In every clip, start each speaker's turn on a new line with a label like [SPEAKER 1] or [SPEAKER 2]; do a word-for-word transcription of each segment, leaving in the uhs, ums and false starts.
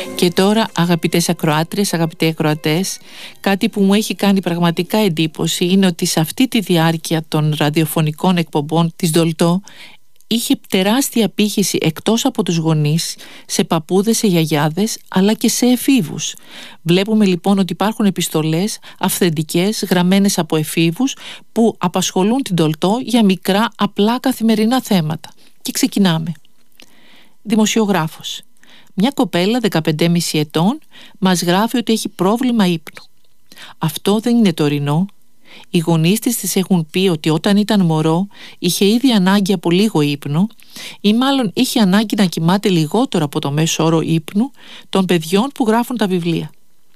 [SPEAKER 1] Και τώρα, αγαπητές ακροάτριες, αγαπητοί ακροατές, κάτι που μου έχει κάνει πραγματικά εντύπωση είναι ότι σε αυτή τη διάρκεια των ραδιοφωνικών εκπομπών της Ντολτό είχε τεράστια απήχηση εκτός από τους γονείς, σε παππούδες, σε γιαγιάδες, αλλά και σε εφήβους. Βλέπουμε λοιπόν ότι υπάρχουν επιστολές αυθεντικές, γραμμένες από εφήβους, που απασχολούν την Ντολτό για μικρά, απλά καθημερινά θέματα. Και ξεκινάμε. Δημοσιογράφος. Μια κοπέλα δεκαπέντε και μισό ετών μας γράφει ότι έχει πρόβλημα ύπνου. Αυτό δεν είναι τωρινό. Οι γονείς της της έχουν πει ότι όταν ήταν μωρό είχε ήδη ανάγκη από λίγο ύπνο, ή μάλλον είχε ανάγκη να κοιμάται λιγότερο από το μέσο όρο ύπνου των παιδιών που γράφουν τα βιβλία.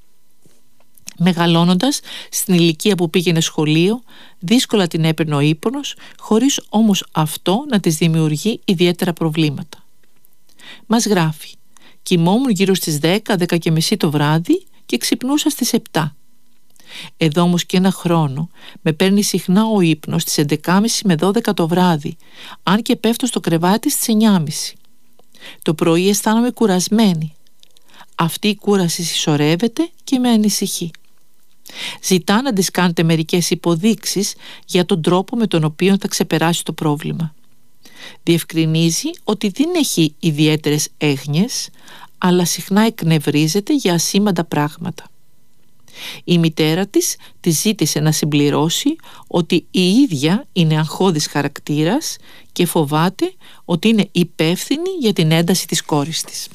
[SPEAKER 1] Μεγαλώνοντας, στην ηλικία που πήγαινε σχολείο, δύσκολα την έπαιρνε ο ύπνος, χωρίς όμως αυτό να της δημιουργεί ιδιαίτερα προβλήματα. Μας γράφει: κοιμόμουν γύρω στις δέκα, δέκα και μισή το βράδυ και ξυπνούσα στις επτά. Εδώ όμως και ένα χρόνο με παίρνει συχνά ο ύπνος στις έντεκα και μισή με δώδεκα το βράδυ, αν και πέφτω στο κρεβάτι στις εννιά και μισή. Το πρωί αισθάνομαι κουρασμένη. Αυτή η κούραση συσσωρεύεται και με ανησυχεί. Ζητά να της κάνετε μερικές υποδείξεις για τον τρόπο με τον οποίο θα ξεπεράσει το πρόβλημα. Διευκρινίζει ότι δεν έχει ιδιαίτερες έγνοιες, αλλά συχνά εκνευρίζεται για ασήμαντα πράγματα. Η μητέρα της της ζήτησε να συμπληρώσει ότι η ίδια είναι αγχώδης χαρακτήρας και φοβάται ότι είναι υπεύθυνη για την ένταση της κόρης της.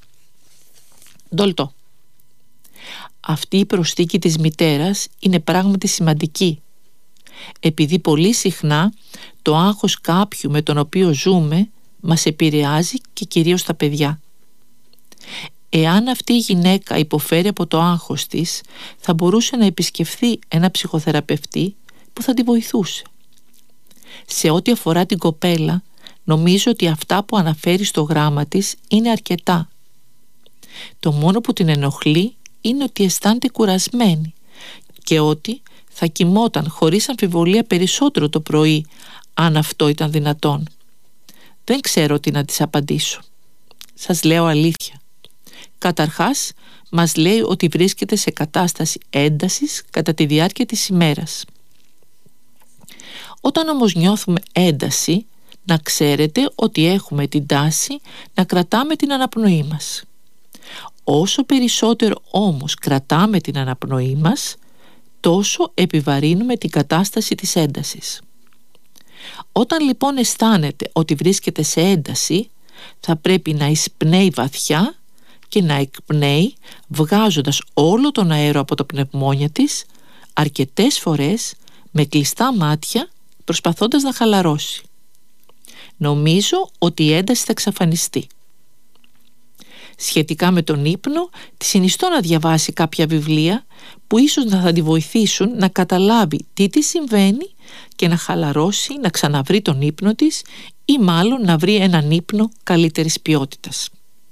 [SPEAKER 1] Ντολτό. Αυτή η προσθήκη της μητέρας είναι πράγματι σημαντική, επειδή πολύ συχνά το άγχος κάποιου με τον οποίο ζούμε μας επηρεάζει και κυρίως τα παιδιά. Εάν αυτή η γυναίκα υποφέρει από το άγχος της, θα μπορούσε να επισκεφθεί ένα ψυχοθεραπευτή που θα τη βοηθούσε. Σε ό,τι αφορά την κοπέλα, νομίζω ότι αυτά που αναφέρει στο γράμμα της είναι αρκετά. Το μόνο που την ενοχλεί είναι ότι αισθάνεται κουρασμένη και ότι θα κοιμόταν χωρίς αμφιβολία περισσότερο το πρωί, αν αυτό ήταν δυνατόν. Δεν ξέρω τι να της απαντήσω. Σας λέω αλήθεια. Καταρχάς, μας λέει ότι βρίσκεται σε κατάσταση έντασης κατά τη διάρκεια της ημέρας. Όταν όμως νιώθουμε ένταση, να ξέρετε ότι έχουμε την τάση να κρατάμε την αναπνοή μας. Όσο περισσότερο όμως κρατάμε την αναπνοή μας, τόσο επιβαρύνουμε την κατάσταση της έντασης. Όταν λοιπόν αισθάνεται ότι βρίσκεται σε ένταση, θα πρέπει να εισπνέει βαθιά και να εκπνέει βγάζοντας όλο τον αέρα από το πνευμόνια της αρκετές φορές με κλειστά μάτια, προσπαθώντας να χαλαρώσει. Νομίζω ότι η ένταση θα εξαφανιστεί. Σχετικά με τον ύπνο, τη συνιστώ να διαβάσει κάποια βιβλία που ίσως να θα τη βοηθήσουν να καταλάβει τι της συμβαίνει και να χαλαρώσει, να ξαναβρει τον ύπνο της ή μάλλον να βρει έναν ύπνο καλύτερης ποιότητας.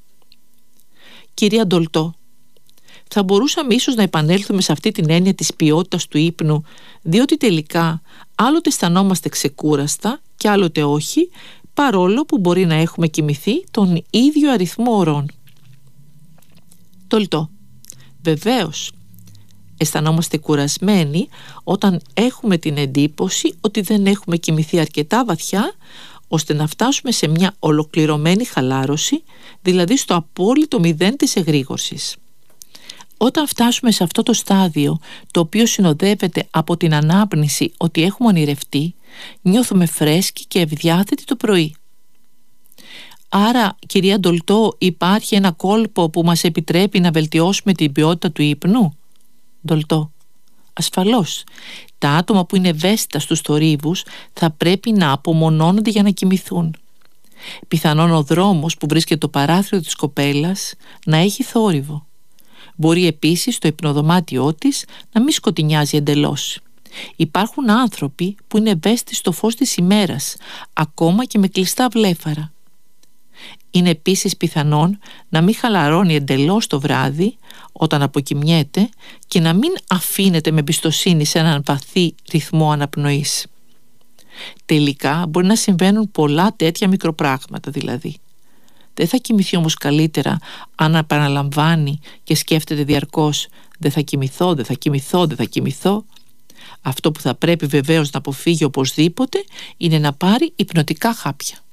[SPEAKER 1] Κυρία Ντολτό, θα μπορούσαμε ίσως να επανέλθουμε σε αυτή την έννοια της ποιότητας του ύπνου, διότι τελικά άλλοτε αισθανόμαστε ξεκούραστα και άλλοτε όχι, παρόλο που μπορεί να έχουμε κοιμηθεί τον ίδιο αριθμό ωρών. Ντολτό. Βεβαίως, αισθανόμαστε κουρασμένοι όταν έχουμε την εντύπωση ότι δεν έχουμε κοιμηθεί αρκετά βαθιά ώστε να φτάσουμε σε μια ολοκληρωμένη χαλάρωση, δηλαδή στο απόλυτο μηδέν της εγρήγορσης. Όταν φτάσουμε σε αυτό το στάδιο, το οποίο συνοδεύεται από την ανάπνηση ότι έχουμε ονειρευτεί, νιώθουμε φρέσκοι και ευδιάθετοι το πρωί. Άρα, κυρία Ντολτό, υπάρχει ένα κόλπο που μας επιτρέπει να βελτιώσουμε την ποιότητα του ύπνου? Ντολτό. Ασφαλώς. Τα άτομα που είναι ευαίσθητα στους θορύβους θα πρέπει να απομονώνονται για να κοιμηθούν. Πιθανόν ο δρόμος που βρίσκεται το παράθυρο της κοπέλας να έχει θόρυβο. Μπορεί επίσης το υπνοδωμάτιό της να μην σκοτεινιάζει εντελώς. Υπάρχουν άνθρωποι που είναι ευαίσθητοι στο φως της ημέρας, ακόμα και με κλειστά βλέφαρα. Είναι επίσης πιθανόν να μην χαλαρώνει εντελώς το βράδυ όταν αποκοιμιέται και να μην αφήνεται με εμπιστοσύνη σε έναν βαθύ ρυθμό αναπνοής. Τελικά μπορεί να συμβαίνουν πολλά τέτοια μικροπράγματα δηλαδή. Δεν θα κοιμηθεί όμως καλύτερα αν επαναλαμβάνει και σκέφτεται διαρκώς «δεν θα κοιμηθώ, δεν θα κοιμηθώ, δεν θα κοιμηθώ». Αυτό που θα πρέπει βεβαίως να αποφύγει οπωσδήποτε είναι να πάρει υπνοτικά χάπια.